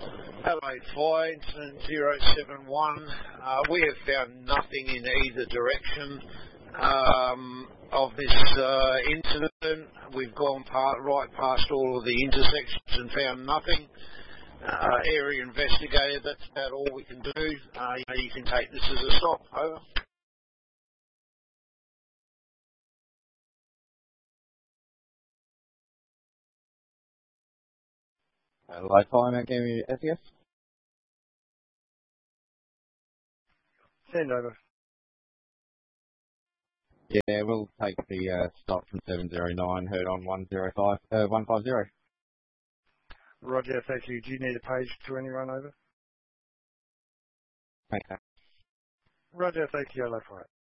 Adelaide Fly, incident 071. We have found nothing in either direction of this incident. We've gone right past all of the intersections and found nothing. Area investigator, that's about all we can do. You can take this as a stop. Over. Adelaide Fly, Mount Gambier, SES. Send over. Yeah, we'll take the stop from 709, heard on 150. Roger, thank you. Do you need a page to anyone over? Okay. Roger, thank you. Hello, for it.